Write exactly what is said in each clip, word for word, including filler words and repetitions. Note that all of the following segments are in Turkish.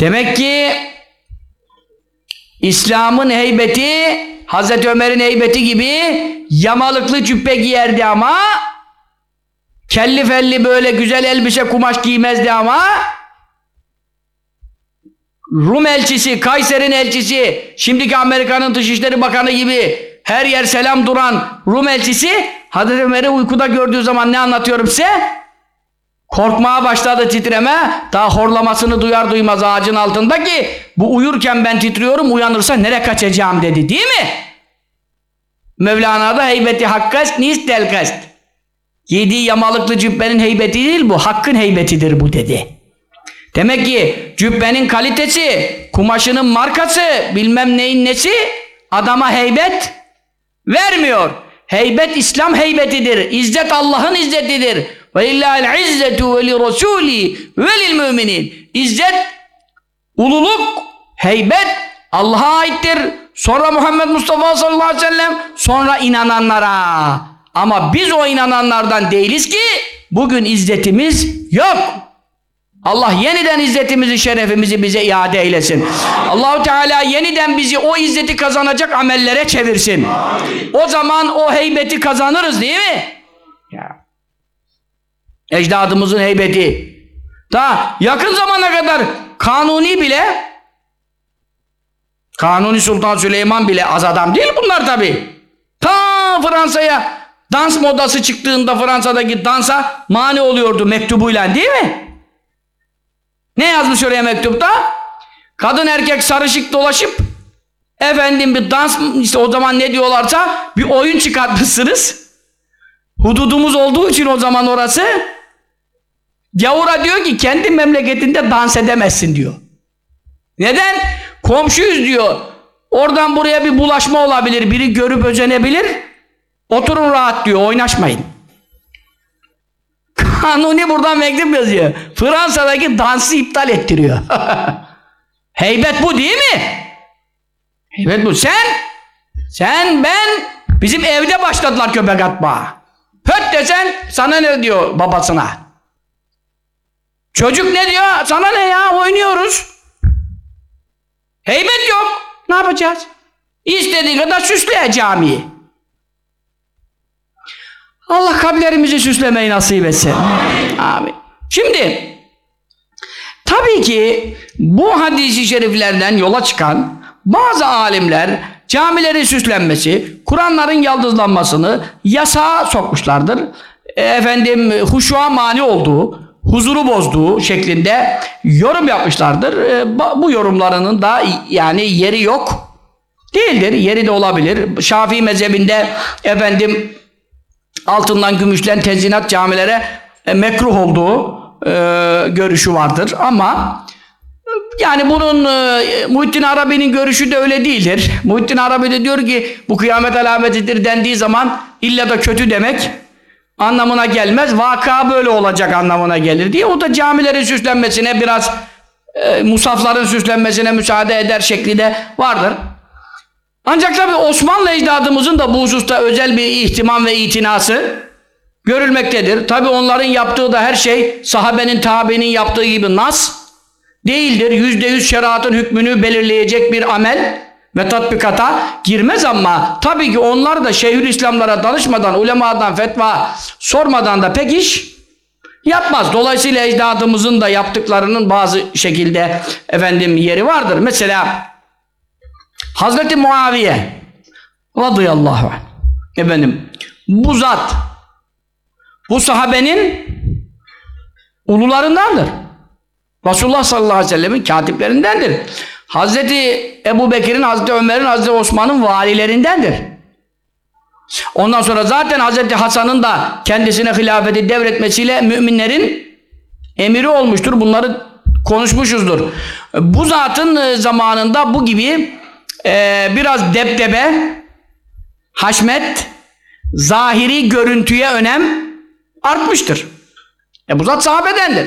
Demek ki İslam'ın heybeti Hazreti Ömer'in heybeti gibi yamalıklı cübbe giyerdi ama kelli felli böyle güzel elbise kumaş giymezdi ama Rum elçisi, Kayser'in elçisi, şimdiki Amerika'nın Dışişleri Bakanı gibi her yer selam duran Rum elçisi Hazreti Ömer'i uykuda gördüğü zaman ne anlatıyorum size? Korkmaya başladı, titreme. Daha horlamasını duyar duymaz ağacın altında ki bu uyurken ben titriyorum, uyanırsa nereye kaçacağım dedi, değil mi? Mevlana'da heybeti hakkast nistel kast. Giydiği yamalıklı cübbenin heybeti değil bu, hakkın heybetidir bu dedi. Demek ki cübbenin kalitesi, kumaşının markası, bilmem neyin nesi adama heybet vermiyor. Heybet İslam heybetidir. İzzet Allah'ın izzetidir. Ve illâhil izzetu ve li rasûlî ve lil müminin. İzzet, ululuk, heybet Allah'a aittir. Sonra Muhammed Mustafa sallallahu aleyhi ve sellem, sonra inananlara. Ama biz o inananlardan değiliz ki bugün izzetimiz yok. Allah yeniden izzetimizi, şerefimizi bize iade eylesin. Allahu Teala yeniden bizi o izzeti kazanacak amellere çevirsin. Amin. O zaman o heybeti kazanırız, değil mi? Ya. Ecdadımızın heybeti. Ta yakın zamana kadar Kanuni bile, Kanuni Sultan Süleyman bile az adam değil bunlar tabi. Ta Fransa'ya dans modası çıktığında Fransa'daki dansa mani oluyordu mektubuyla, değil mi? Ne yazmış oraya mektupta? Kadın erkek sarışık dolaşıp efendim bir dans, işte o zaman ne diyorlarsa bir oyun çıkartmışsınız. Hududumuz olduğu için o zaman orası. Gavura diyor ki kendi memleketinde dans edemezsin diyor. Neden? Komşuyuz diyor. Oradan buraya bir bulaşma olabilir. Biri görüp özenebilir. Oturun rahat diyor. Oynaşmayın. Kanuni buradan mektup yazıyor. Fransa'daki dansı iptal ettiriyor. Heybet bu değil mi? Heybet bu. Sen, sen, ben, bizim evde başladılar köpek atma. Höt desen sana ne diyor babasına? Çocuk ne diyor? Sana ne ya? Oynuyoruz. Heybet yok. Ne yapacağız? İstediği kadar süsle camiyi. Allah kalplerimizi süslemeyi nasip etsin. Amin. Amin. Şimdi tabii ki bu hadis-i şeriflerden yola çıkan bazı alimler camilerin süslenmesi, Kur'anların yaldızlanmasını yasağa sokmuşlardır. Efendim huşuğa mani olduğu, huzuru bozduğu şeklinde yorum yapmışlardır. Bu yorumlarının da yani yeri yok değildir. Yeri de olabilir. Şafii mezhebinde efendim altından gümüşten tenzinat camilere e, mekruh olduğu e, görüşü vardır ama yani bunun e, Muhittin Arabi'nin görüşü de öyle değildir. Muhittin Arabi de diyor ki bu kıyamet alametidir dendiği zaman illa da kötü demek anlamına gelmez. Vaka böyle olacak anlamına gelir diye. O da camilerin süslenmesine biraz e, musafların süslenmesine müsaade eder şeklinde vardır. Ancak tabi Osmanlı ecdadımızın da bu hususta özel bir ihtimam ve itinası görülmektedir. Tabi onların yaptığı da her şey sahabenin, tabiinin yaptığı gibi nas değildir. Yüzde yüz şeriatın hükmünü belirleyecek bir amel ve tatbikata girmez ama tabii ki onlar da Şeyhülislamlara danışmadan, ulemadan fetva sormadan da pek iş yapmaz. Dolayısıyla ecdadımızın da yaptıklarının bazı şekilde efendim yeri vardır. Mesela Hazreti Muaviye radıyallahu anh efendim bu zat bu sahabenin ulularındandır. Resulullah sallallahu aleyhi ve sellemin katiplerindendir. Hazreti Ebu Bekir'in, Hazreti Ömer'in, Hazreti Osman'ın valilerindendir. Ondan sonra zaten Hazreti Hasan'ın da kendisine hilafeti devretmesiyle müminlerin emiri olmuştur. Bunları konuşmuşuzdur. Bu zatın zamanında bu gibi e, biraz debdebe, haşmet, zahiri görüntüye önem artmıştır. E bu zat sahabedendir.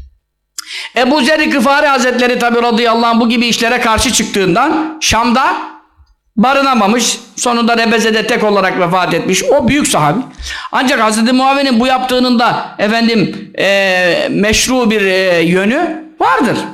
Ebu Zer-i Gıfari Hazretleri tabi radıyallahu anh bu gibi işlere karşı çıktığından Şam'da barınamamış, sonunda Rebeze'de tek olarak vefat etmiş. O büyük sahabi. Ancak Hazreti Muaviye'nin bu yaptığının da efendim e, meşru bir e, yönü vardır.